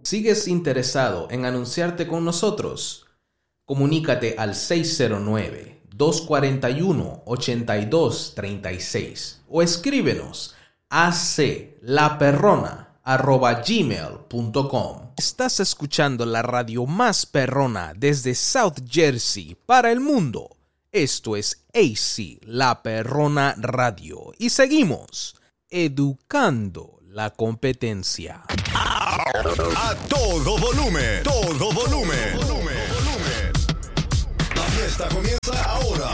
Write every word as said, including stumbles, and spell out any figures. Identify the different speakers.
Speaker 1: ¿Sigues interesado en anunciarte con nosotros? Comunícate al seis cero nueve, dos cuatro uno, ocho dos tres seis o escríbenos a aclaperrona arroba gmail punto com. Estás escuchando la radio más perrona desde South Jersey para el mundo. Esto es A C La Perrona Radio y seguimos educando la competencia.
Speaker 2: A todo volumen, todo volumen, volumen, volumen. La fiesta comienza ahora.